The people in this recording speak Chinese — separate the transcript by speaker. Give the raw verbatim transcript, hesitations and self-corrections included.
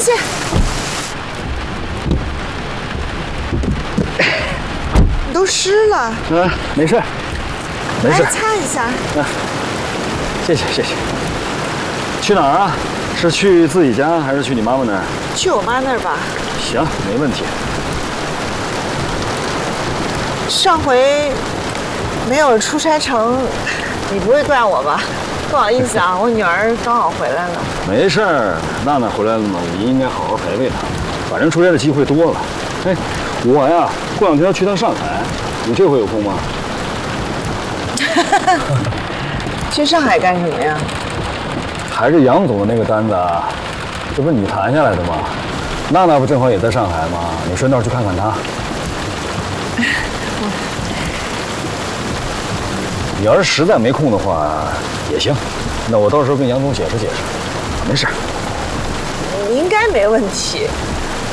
Speaker 1: 谢。你都湿了。
Speaker 2: 嗯，没事，没事。
Speaker 1: 来擦一下。
Speaker 2: 嗯，谢谢谢谢。去哪儿啊？是去自己家还是去你妈妈那儿？
Speaker 1: 去我妈那儿吧。
Speaker 2: 行，没问题。
Speaker 1: 上回没有出差成，你不会怪我吧？不好意思啊，我女儿刚好回来了。
Speaker 2: 没事儿，娜娜回来了嘛，你应该好好陪陪她。反正出差的机会多了。哎，我呀，过两天要去趟上海，你这回有空吗？
Speaker 1: 去上海干什么呀？
Speaker 2: 还是杨总的那个单子啊，这不是你谈下来的吗？娜娜不正好也在上海吗？你顺道去看看她。你要是实在没空的话，也行。那我到时候跟杨总解释解释，没事。
Speaker 1: 你应该没问题。